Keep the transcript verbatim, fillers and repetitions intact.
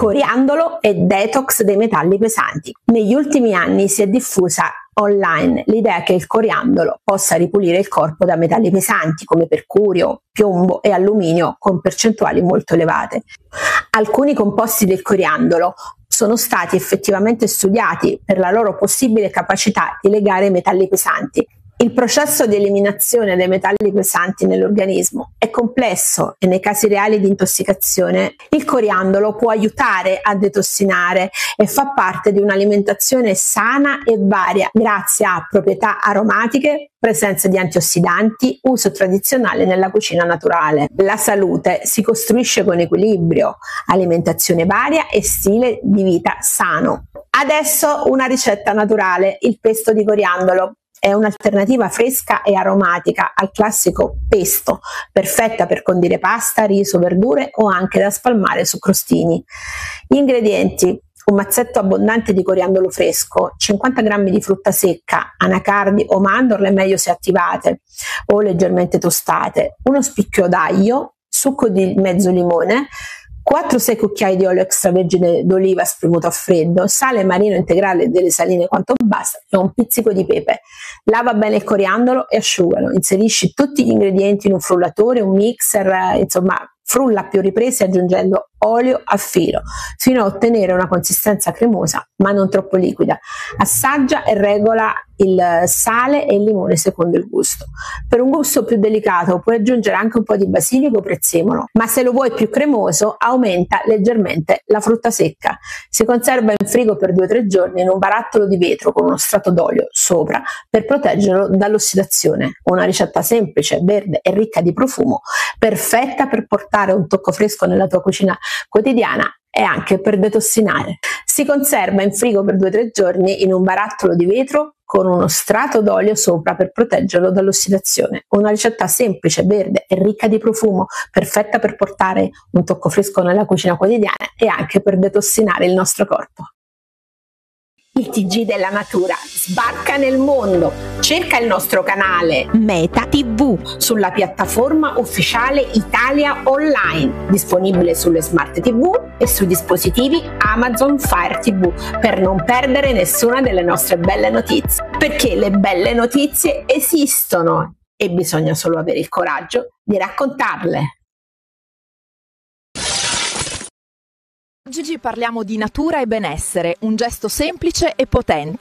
coriandolo e detox dei metalli pesanti. Negli ultimi anni si è diffusa online l'idea che il coriandolo possa ripulire il corpo da metalli pesanti come mercurio, piombo e alluminio con percentuali molto elevate. Alcuni composti del coriandolo sono stati effettivamente studiati per la loro possibile capacità di legare i metalli pesanti. Il processo di eliminazione dei metalli pesanti nell'organismo è complesso e nei casi reali di intossicazione il coriandolo può aiutare a detossinare e fa parte di un'alimentazione sana e varia grazie a proprietà aromatiche, presenza di antiossidanti, uso tradizionale nella cucina naturale. La salute si costruisce con equilibrio, alimentazione varia e stile di vita sano. Adesso una ricetta naturale, il pesto di coriandolo. È un'alternativa fresca e aromatica al classico pesto, perfetta per condire pasta, riso, verdure o anche da spalmare su crostini. Gli ingredienti: un mazzetto abbondante di coriandolo fresco, cinquanta grammi di frutta secca, anacardi o mandorle meglio se attivate o leggermente tostate, uno spicchio d'aglio, succo di mezzo limone, quattro sei cucchiai di olio extravergine d'oliva spremuto a freddo, sale marino integrale delle saline quanto basta e un pizzico di pepe. Lava bene il coriandolo e asciugalo. Inserisci tutti gli ingredienti in un frullatore, un mixer, insomma frulla a più riprese aggiungendo olio a filo fino a ottenere una consistenza cremosa ma non troppo liquida. Assaggia e regola il sale e il limone secondo il gusto. Per un gusto più delicato puoi aggiungere anche un po' di basilico o prezzemolo, ma se lo vuoi più cremoso aumenta leggermente la frutta secca. Si conserva in frigo per due o tre giorni in un barattolo di vetro con uno strato d'olio sopra per proteggerlo dall'ossidazione. Una ricetta semplice, verde e ricca di profumo, perfetta per portare un tocco fresco nella tua cucina quotidiana e anche per detossinare. Si conserva in frigo per due o tre giorni in un barattolo di vetro con uno strato d'olio sopra per proteggerlo dall'ossidazione. Una ricetta semplice, verde e ricca di profumo, perfetta per portare un tocco fresco nella cucina quotidiana e anche per detossinare il nostro corpo. Il T G della natura sbarca nel mondo. Cerca il nostro canale Meta tivù sulla piattaforma ufficiale Italia Online, disponibile sulle smart tivù e sui dispositivi Amazon Fire tivù, per non perdere nessuna delle nostre belle notizie. Perché le belle notizie esistono e bisogna solo avere il coraggio di raccontarle. Oggi parliamo di natura e benessere, un gesto semplice e potente.